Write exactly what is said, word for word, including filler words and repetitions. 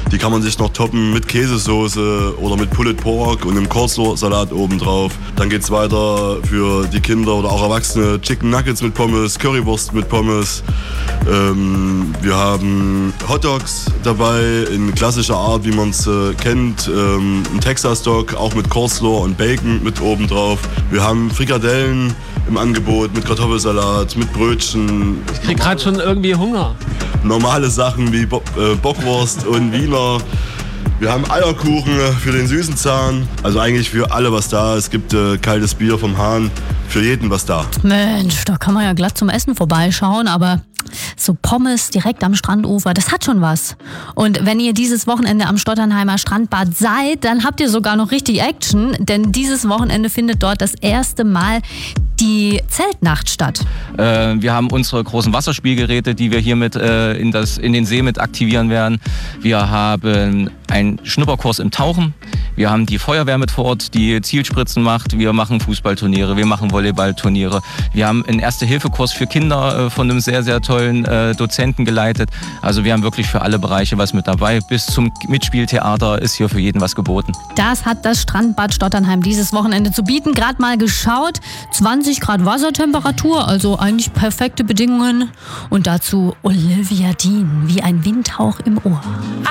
Die kann man sich noch toppen mit Käsesoße oder mit Pulled Pork und einem Coleslaw-Salat obendrauf. Dann geht's weiter für die Kinder oder auch Erwachsene. Chicken Nuggets mit Pommes, Currywurst mit Pommes. Ähm, wir haben Hotdogs dabei in klassischer Art, wie man es äh, kennt. Ähm, ein Texas Dog, auch mit Coleslaw und Bacon mit obendrauf. Wir haben Frikadellen im Angebot mit Kartoffelsalat, mit Brötchen. Ich krieg gerade schon irgendwie Hunger. Normale Sachen wie Bo- äh, Bockwurst und Wiener. Wir haben Eierkuchen für den süßen Zahn. Also eigentlich für alle was da. Es gibt äh, kaltes Bier vom Hahn. Für jeden was da. Mensch, da kann man ja glatt zum Essen vorbeischauen, aber so Pommes direkt am Strandufer, das hat schon was. Und wenn ihr dieses Wochenende am Stotternheimer Strandbad seid, dann habt ihr sogar noch richtig Action, denn dieses Wochenende findet dort das erste Mal die Zeltnacht statt. Äh, wir haben unsere großen Wasserspielgeräte, die wir hier mit äh, in, das, in den See mit aktivieren werden. Wir haben einen Schnupperkurs im Tauchen. Wir haben die Feuerwehr mit vor Ort, die Zielspritzen macht. Wir machen Fußballturniere, wir machen Volleyballturniere. Wir haben einen Erste-Hilfe-Kurs für Kinder äh, von einem sehr, sehr tollen äh, Dozenten geleitet. Also wir haben wirklich für alle Bereiche was mit dabei. Bis zum Mitspieltheater ist hier für jeden was geboten. Das hat das Strandbad Stotternheim dieses Wochenende zu bieten. Gerade mal geschaut, zwanzig Grad Wassertemperatur, also eigentlich perfekte Bedingungen. Und dazu Olivia Dean, wie ein Windhauch im Ohr.